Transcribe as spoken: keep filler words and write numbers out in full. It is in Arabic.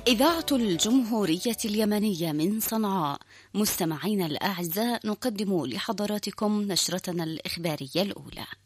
إذاعة الجمهورية اليمنية من صنعاء. مستمعينا الأعزاء، نقدم لحضراتكم نشرتنا الإخبارية الأولى.